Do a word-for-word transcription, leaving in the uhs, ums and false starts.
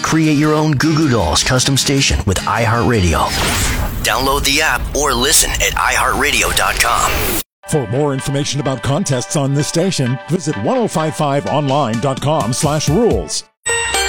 Create your own Goo Goo Dolls custom station with iHeartRadio. Download the app or listen at i heart radio dot com. For more information about contests on this station, visit ten fifty-five online dot com slash rules.